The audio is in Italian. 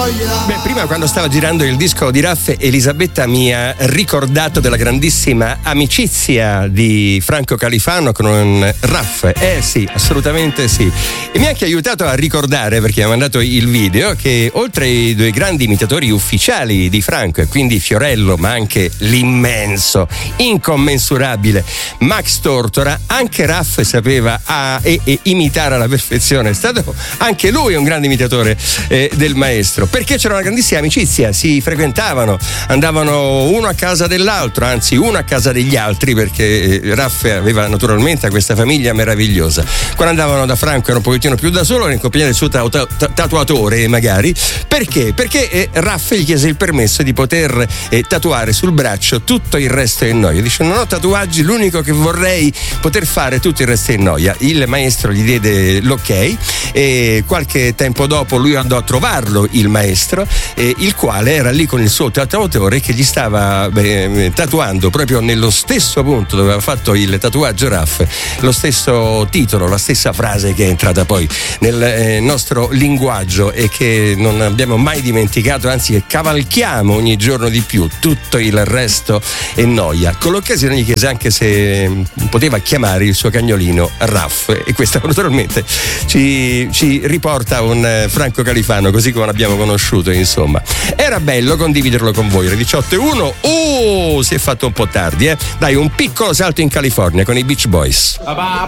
Beh, prima quando stava girando il disco di Raff, Elisabetta mi ha ricordato della grandissima amicizia di Franco Califano con Raff. Sì, assolutamente sì. E mi ha anche aiutato a ricordare, perché mi ha mandato il video, che oltre ai due grandi imitatori ufficiali di Franco, e quindi Fiorello, ma anche l'immenso, incommensurabile Max Tortora, anche Raff sapeva imitare alla perfezione. È stato anche lui un grande imitatore del maestro, perché c'era una grandissima amicizia, si frequentavano, andavano uno a casa dell'altro, anzi uno a casa degli altri, perché Raff aveva naturalmente questa famiglia meravigliosa. Quando andavano da Franco era un pochettino più da solo, era in compagnia del suo tatuatore magari. Perché? Perché Raff gli chiese il permesso di poter tatuare sul braccio tutto il resto è noia. Dice: non ho tatuaggi, l'unico che vorrei poter fare, tutto il resto è noia. Il maestro gli diede l'ok e qualche tempo dopo lui andò a trovarlo, il maestro, il quale era lì con il suo tatuatore che gli stava tatuando proprio nello stesso punto dove aveva fatto il tatuaggio Raff, lo stesso titolo, la stessa frase che è entrata poi nel nostro linguaggio e che non abbiamo mai dimenticato, anzi che cavalchiamo ogni giorno di più, tutto il resto è noia. Con l'occasione gli chiese anche se poteva chiamare il suo cagnolino Raff, e questo naturalmente ci riporta un Franco Califano così come l'abbiamo conosciuto, insomma. Era bello condividerlo con voi. Ore 18:01. Si è fatto un po' tardi, Dai, un piccolo salto in California con i Beach Boys.